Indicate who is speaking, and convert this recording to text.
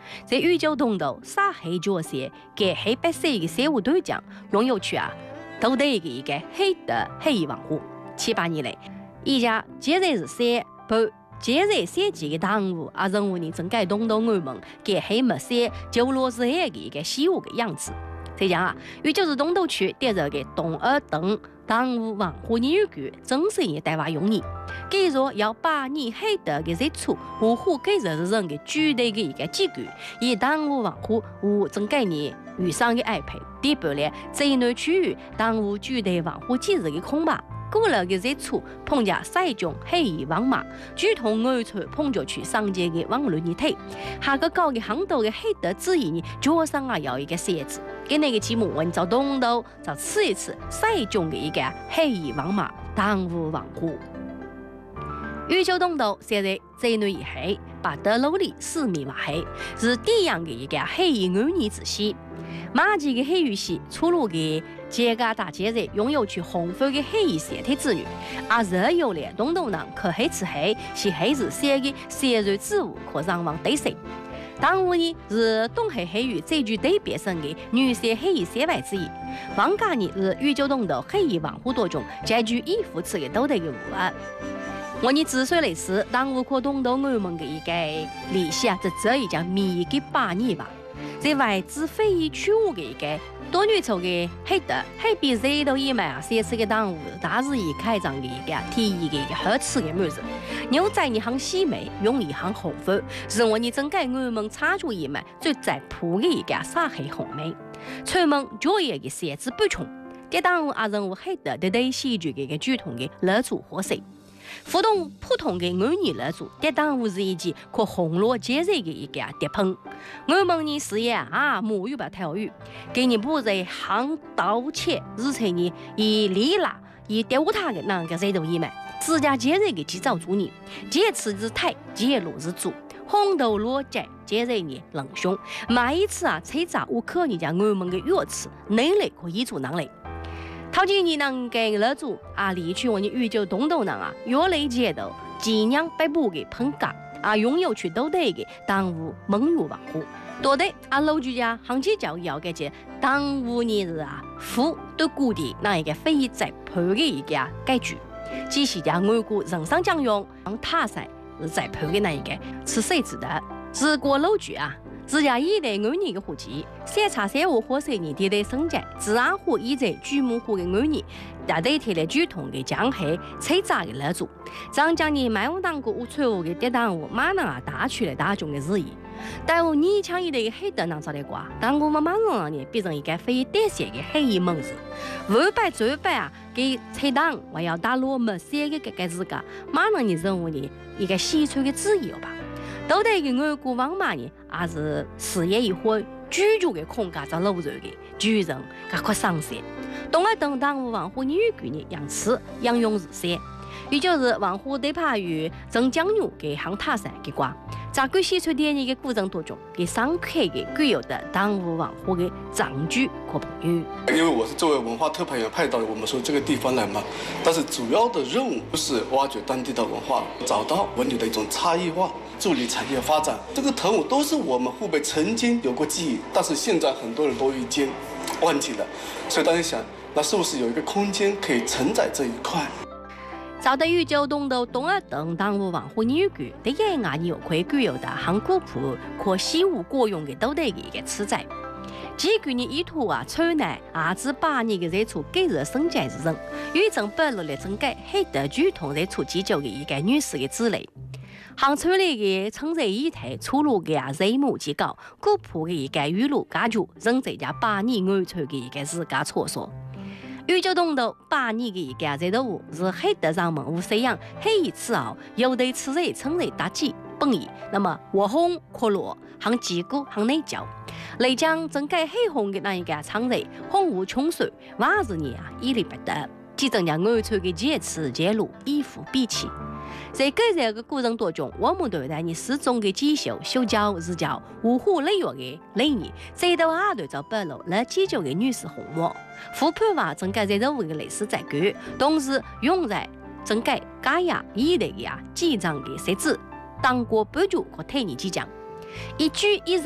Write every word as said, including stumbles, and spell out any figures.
Speaker 1: 在宇宙东头撒黑角色给黑白色的社会对象拥有去啊，都得一个一个黑的黑衣王户。七八年来，一家接着是三不接着设计的党务啊，人物呢正改东东我们给黑没色就落是黑的一个西物的样子。这样啊，也就是东头区第二个东二等党务王户女婿正是一代话用意。给说要把你黑的嘅日出，无虎给人人嘅绝对嘅一个机构，以党务王户无正概念遇上嘅安排。第半呢，这内区域党务绝对王户几日嘅空白。过了嘅日出，碰见西中黑衣王马，举同外出碰着去上街嘅王轮一腿，下个高嘅行道嘅黑的指引呢，脚上啊要一个鞋子。给那个节目我找东东，找吃一次西中嘅一个黑衣王马，党务王户。宇宙东头现在这内一黑，把德楼里四米瓦黑，是第样的一个黑衣女女子戏。马吉的黑羽戏出入的街嘎大街人拥有去红色的黑衣色体子女，而热有了东东人可黑吃黑，是黑日写的写瑞之物可上网对谁。当午呢是东黑黑羽最具对别生的女色黑衣色外之一。王家呢是宇宙东头黑衣王户多中最具依附词的都得的物啊。我你之所以类似，当我可懂到我们的一个历史啊，这这一叫迷给八年吧。在外资非遗区域的一个多女抽的黑的黑比谁都以买啊，这次的当务大是以开张的一个提议的一个好吃的妹子，牛仔一行细眉，用一行红粉，是我你整改我们插出一枚最在铺的一个撒黑红梅，出门就业的鞋子补充，这当务啊人物黑的对对戏剧的一个剧痛的乐主活色。互动普通的偶女来做，这当务是一件可红落接热的一个碟盆。我们呢事业啊，母语吧跳语，给你不在行刀切，而且呢以利拉以第五塔的那个热度一买，自家接热的制造主呢，这次是台，这路是主。红豆落在接热呢冷胸，每一次啊，吹炸无可你家我们的乐词，内类可以做能力。陶吉你能给乐主啊，离去我你宇宙东东人啊，越来街道尽量被不给捧嘎啊，拥有去都得给当务蒙入王户，多得啊老居家行起教育要给这当务你日啊，富都固定那一个非遗在判的一个改句，只是家外国人上讲用塔赛是在判的那一个，是谁知道？是过老居啊。自家一代偶女的户籍，三叉三五火色年地的生产，自然户一在巨木户的偶女，大对贴了剧痛的江黑，吹炸的蜡烛，张将你卖我当过无错误的跌当我马上啊打出来大众的日益。但我你抢一代的黑的能找来挂，但我们马上让你变成一个非典型的黑衣蒙子，五百最百啊给吹档，我要打落没写的这个自家，马上你任务的一个洗出的自由吧。都得给外国王马呢，还是事业一会居住的空间在楼上的居人，赶快上山。东来等当务王户女婿呢，养吃养用日山，也就是王户得怕与正江牛给行塔山给挂。在给洗出电影的过程当中，给上课的具有的当务王户的证据和朋友。
Speaker 2: 因为我是作为文化特派员派到我们说这个地方来嘛，但是主要的任务就是挖掘当地的文化，找到文旅的一种差异化。助力产业发展，这个藤舞都是我们湖北曾经有过记忆，但是现在很多人都已经忘记了，所以大家想，那是不是有一个空间可以承载这一块？
Speaker 1: 找到宇宙东头东二等当务王户女婿，在沿岸有块具有的航古铺可西湖过用的都得一个吃在。基于你意图啊，村内二至八年的热出给热生产之人，与正本落来整改黑的剧痛热出急救的一个女士的之类。行村里的城镇议题出入的啊，热幕机构古朴的一个语录感觉，仍在家八年安全的一个自家厕所。宇宙东头八年的一个热度物是黑的上门无饲养黑一次后，有的吃热城热大几本意，那么我红可乐行鸡骨行内焦，内江整改黑红的那一个长热红无穷水，娃子呢啊一粒不得，即增加安全的节次节路以付比起。在改这个过程当中，我们对待你始终的继续修教日教五虎累月的累年，再到二对照本路来解决的女士红魔，副判话整改在任务的类似在改，同时用在整改加压一类的啊记账的设置，当过补助和退役即将一举一。